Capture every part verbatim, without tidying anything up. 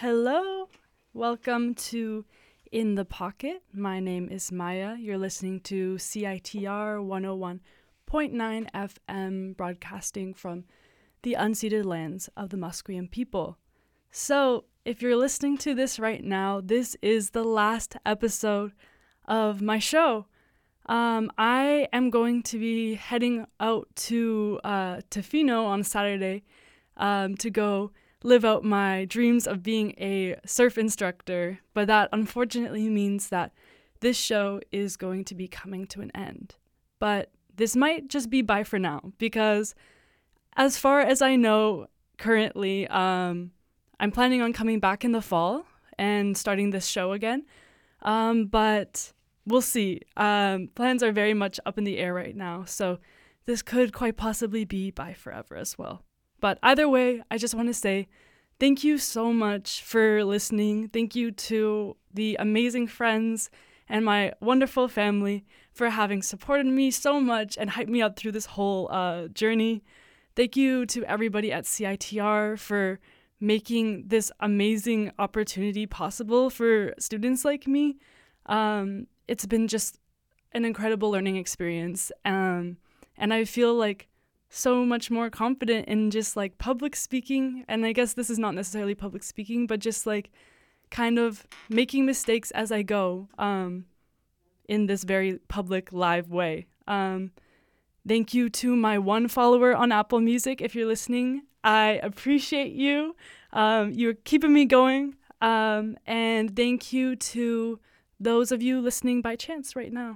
Hello, welcome to In the Pocket. My name is Maya. You're listening to C I T R one oh one point nine F M, broadcasting from the unceded lands of the Musqueam people. So, if you're listening to this right now, this is the last episode of my show. Um, I am going to be heading out to uh, Tofino on Saturday um, to go live out my dreams of being a surf instructor, but that unfortunately means that this show is going to be coming to an end. But this might just be bye for now, because as far as I know currently, um, I'm planning on coming back in the fall and starting this show again, um, but we'll see. Um, plans are very much up in the air right now, so this could quite possibly be bye forever as well. But either way, I just want to say thank you so much for listening. Thank you to the amazing friends and my wonderful family for having supported me so much and hyped me up through this whole uh, journey. Thank you to everybody at C I T R for making this amazing opportunity possible for students like me. Um, it's been just an incredible learning experience. Um, and I feel like so much more confident in just like public speaking. And I guess this is not necessarily public speaking, but just like kind of making mistakes as I go um, in this very public live way. Um, thank you to my one follower on Apple Music. If you're listening, I appreciate you. Um, you're keeping me going. Um, and thank you to those of you listening by chance right now.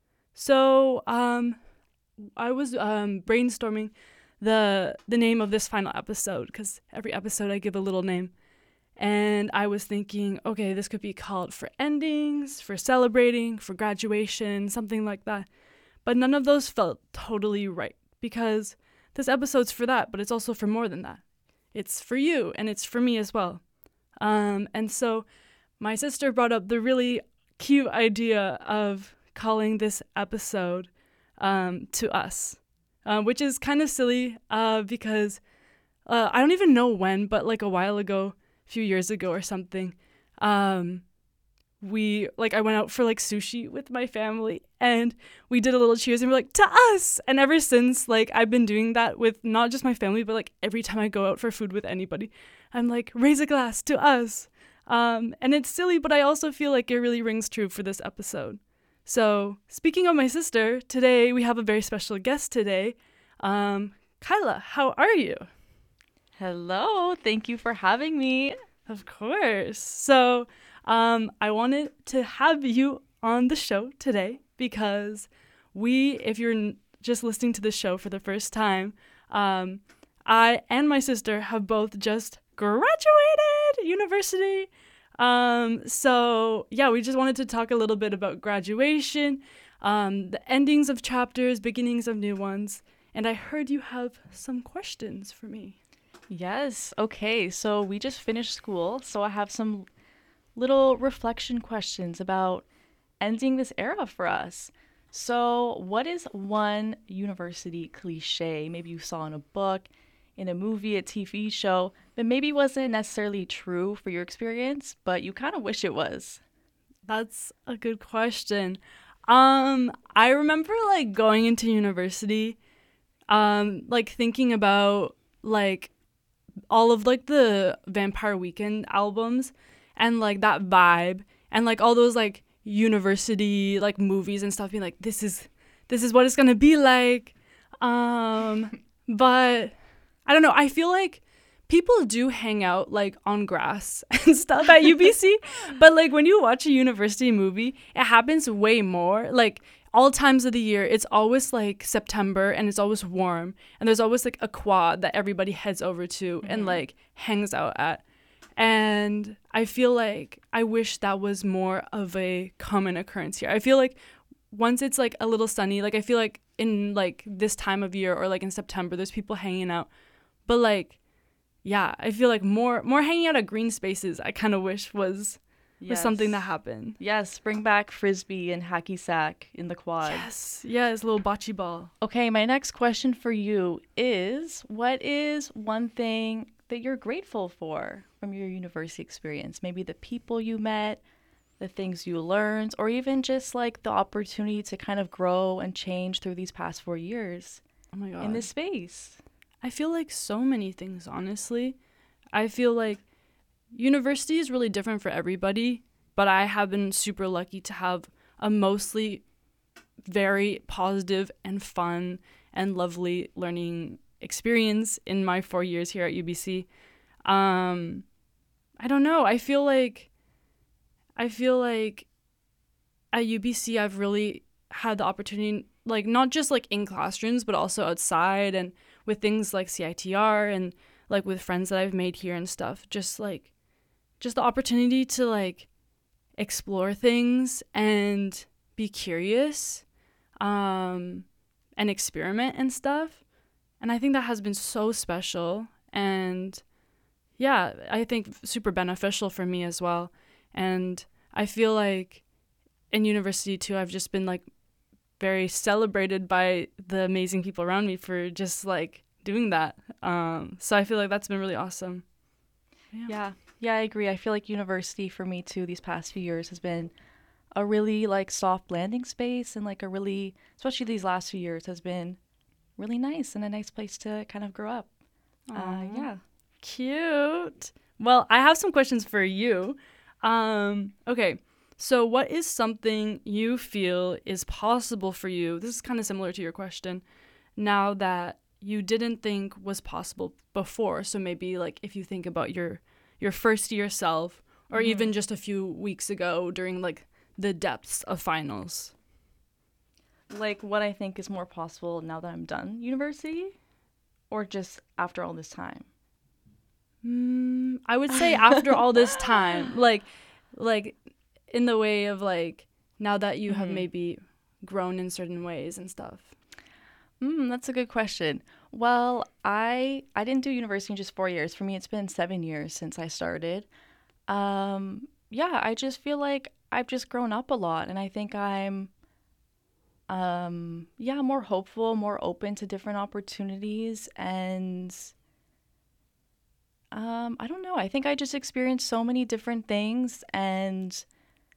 So, um, I was um, brainstorming the the name of this final episode, because every episode I give a little name. And I was thinking, okay, this could be called For Endings, For Celebrating, For Graduation, something like that. But none of those felt totally right, because this episode's for that, but it's also for more than that. It's for you, and it's for me as well. Um, and so my sister brought up the really cute idea of calling this episode um, To Us, uh, which is kind of silly uh, because uh, I don't even know when, but like a while ago, a few years ago or something, um, we, like, I went out for like sushi with my family and we did a little cheers and we're like, to us. And ever since, like, I've been doing that with not just my family, but like every time I go out for food with anybody, I'm like, raise a glass to us. Um, and it's silly, but I also feel like it really rings true for this episode. So, speaking of my sister, today we have a very special guest today. Um, Kyla, how are you? Hello, thank you for having me. Of course. So, um, I wanted to have you on the show today because we, if you're n- just listening to the show for the first time, um, I and my sister have both just graduated university. Um, so yeah, we just wanted to talk a little bit about graduation, um, the endings of chapters, beginnings of new ones. And I heard you have some questions for me. Yes, okay, so we just finished school, so I have some little reflection questions about ending this era for us. So, what is one university cliche maybe you saw in a book, in a movie, a T V show, that maybe wasn't necessarily true for your experience, but you kind of wish it was? That's a good question. Um, I remember like going into university, um, like thinking about like all of like the Vampire Weekend albums and like that vibe and like all those like university like movies and stuff, being like, this is this is what it's gonna be like. Um, but I don't know. I feel like people do hang out like on grass and stuff at U B C, but like when you watch a university movie, it happens way more. Like all times of the year, it's always like September and it's always warm, and there's always like a quad that everybody heads over to mm-hmm. and like hangs out at. And I feel like I wish that was more of a common occurrence here. I feel like once it's like a little sunny, like I feel like in like this time of year or like in September, there's people hanging out. But like, yeah, I feel like more more hanging out at green spaces, I kind of wish was was Yes. something that happened. Yes, bring back frisbee and hacky sack in the quad. Yes, yes, little bocce ball. Okay, my next question for you is, what is one thing that you're grateful for from your university experience? Maybe the people you met, the things you learned, or even just like the opportunity to kind of grow and change through these past four years Oh my God. in this space. I feel like so many things, honestly. I feel like university is really different for everybody, but I have been super lucky to have a mostly very positive and fun and lovely learning experience in my four years here at U B C. Um, I don't know. I feel like I feel like at U B C I've really had the opportunity, like not just like in classrooms, but also outside and with things like C I T R and like with friends that I've made here and stuff. Just like just the opportunity to like explore things and be curious um, and experiment and stuff. And I think that has been so special. And yeah, I think super beneficial for me as well. And I feel like in university too, I've just been like very celebrated by the amazing people around me for just like doing that. Um, so I feel like that's been really awesome. Yeah. yeah. Yeah, I agree. I feel like university for me too these past few years has been a really like soft landing space, and like a really, especially these last few years, has been really nice and a nice place to kind of grow up. Uh, yeah. Cute. Well, I have some questions for you. Um, okay, so what is something you feel is possible for you? This is kind of similar to your question. Now that you didn't think was possible before. So maybe like if you think about your your first year self, or mm-hmm. even just a few weeks ago during like the depths of finals. Like what I think is more possible now that I'm done university, or just after all this time? Mm, I would say after all this time, like, like in the way of like now that you mm-hmm. have maybe grown in certain ways and stuff. Mm, that's a good question. Well, I I didn't do university in just four years. For me, it's been seven years since I started. Um, yeah, I just feel like I've just grown up a lot, and I think I'm, um, yeah, more hopeful, more open to different opportunities, and um, I don't know. I think I just experienced so many different things, and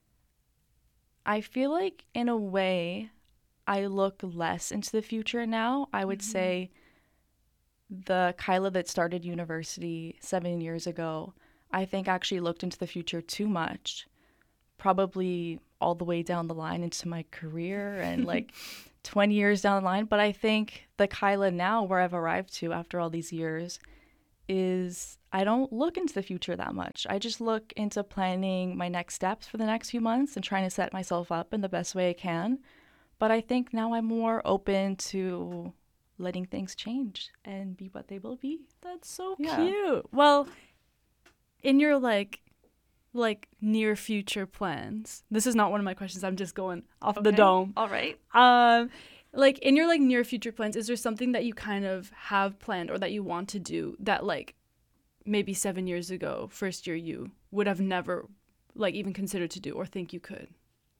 I feel like in a way, I look less into the future now. I would mm-hmm. say the Kyla that started university seven years ago, I think actually looked into the future too much, probably all the way down the line into my career and like twenty years down the line. But I think the Kyla now, where I've arrived to after all these years, is I don't look into the future that much. I just look into planning my next steps for the next few months and trying to set myself up in the best way I can. But I think now I'm more open to letting things change and be what they will be. That's so yeah. cute. Well, in your like like near future plans, this is not one of my questions, I'm just going off okay. the dome. All right. Um like in your like near future plans, is there something that you kind of have planned or that you want to do that like maybe seven years ago, first year you would have never like even considered to do or think you could?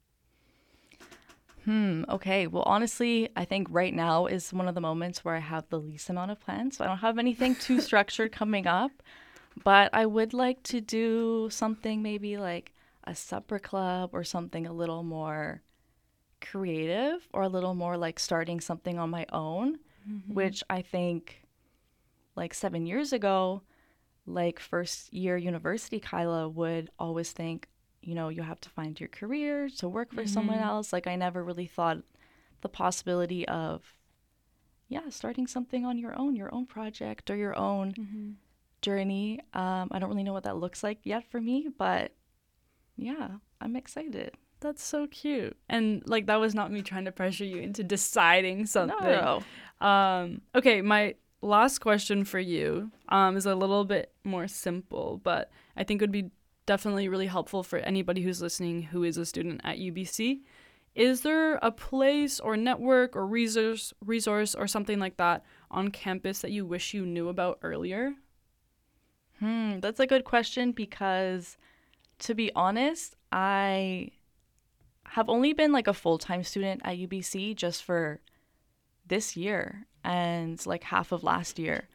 Hmm. Okay. Well, honestly, I think right now is one of the moments where I have the least amount of plans. So I don't have anything too structured coming up, but I would like to do something maybe like a supper club or something a little more creative, or a little more like starting something on my own, mm-hmm. which I think like seven years ago, like first year university Kyla would always think, you know, you have to find your career to work for mm-hmm. someone else. Like I never really thought the possibility of, yeah, starting something on your own, your own project or your own mm-hmm. journey. Um, I don't really know what that looks like yet for me, but yeah, I'm excited. That's so cute. And like that was not me trying to pressure you into deciding something. No. Um, okay, my last question for you um, is a little bit more simple, but I think it would be definitely really helpful for anybody who's listening who is a student at U B C. Is there a place or network or resource resource or something like that on campus that you wish you knew about earlier? Hmm, that's a good question, because to be honest, I have only been like a full-time student at U B C just for this year and like half of last year.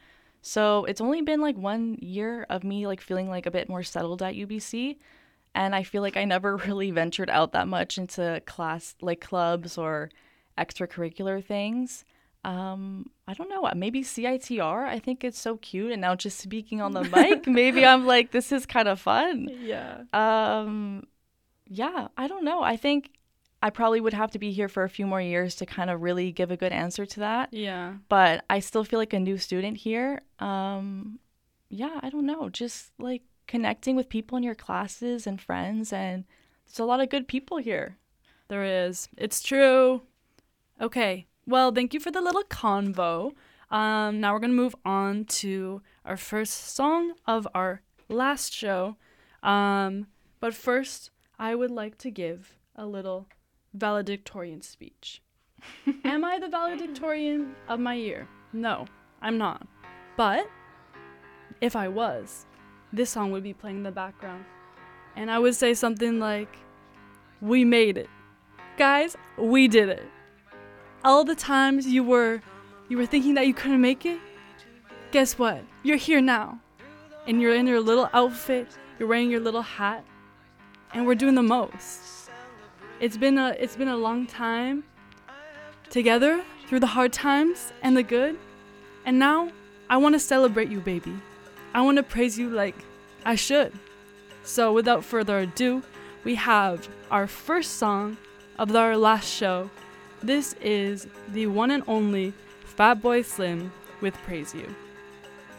So it's only been like one year of me like feeling like a bit more settled at U B C. And I feel like I never really ventured out that much into class, like clubs or extracurricular things. Um, I don't know, maybe C I T R. I think it's so cute. And now just speaking on the mic, maybe I'm like, this is kind of fun. Yeah. Um, yeah, I don't know. I think I probably would have to be here for a few more years to kind of really give a good answer to that. Yeah. But I still feel like a new student here. Um, yeah, I don't know. Just like connecting with people in your classes and friends, and there's a lot of good people here. There is. It's true. Okay. Well, thank you for the little convo. Um, now we're going to move on to our first song of our last show. Um, but first, I would like to give a little valedictorian speech. Am I the valedictorian of my year? No, I'm not. But if I was, this song would be playing in the background. And I would say something like, we made it. Guys, we did it. All the times you were you were thinking that you couldn't make it, guess what? You're here now. And you're in your little outfit, you're wearing your little hat, and we're doing the most. It's been a it's been a long time together through the hard times and the good. And now I want to celebrate you, baby. I want to praise you like I should. So without further ado, we have our first song of our last show. This is the one and only Fatboy Slim with Praise You.